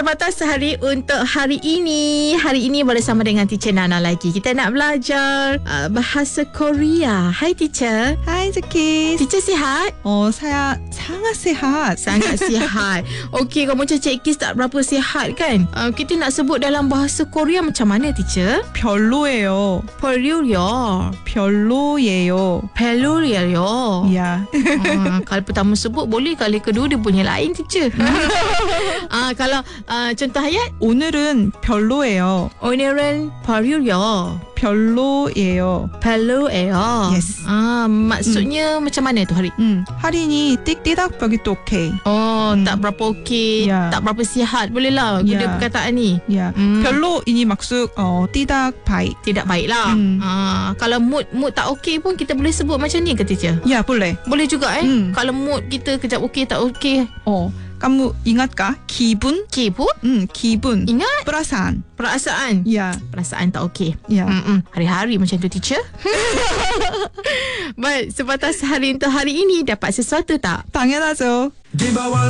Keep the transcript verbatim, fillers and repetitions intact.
sebatas hari untuk hari ini. Hari ini bersama dengan Teacher Nana lagi. Kita nak belajar uh, bahasa Korea. Hai teacher. Hai Zaki. Teacher sihat? Oh, saya sangat sihat. Sangat sihat. Okey, kamu macam Cik Kis tak berapa sihat kan? Uh, kita nak sebut dalam bahasa Korea macam mana teacher? 별로예요. 별로요. 별로예요. 별로예요. Ya. uh, Kali pertama sebut boleh, kali kedua dia punya lain teacher. uh, Kalau uh, contoh ayat, 오늘은 별로예요. 오늘은 별로요. 별로예요. 별로예요. Yes. Ah, maksudnya hmm. macam mana tu hari? 음, 할인이 띡띠닥 begitu oke. Oh, Hmm. tak berapa okey, Ya. tak berapa sihat. Boleh lah guna Ya. perkataan ni. Ya. Hmm. 별로 ini maksud 어, 띠닥 바이. Tidak baik lah. Hmm. Ah, kalau mood mood tak okey pun kita boleh sebut macam ni ke teacher? Ya, boleh. Boleh juga eh. Hmm. Kalau mood kita kejap okey tak okey. 어, kamu ingatkah? 기분? Okey pun 음, 기분. ingat perasaan. perasaan. Ya. Perasaan tak okey. Ya. Mm-mm. Hari-hari macam tu teacher. Baik, sebatas hari untuk hari ini dapat sesuatu tak? 당연하죠. Di bawah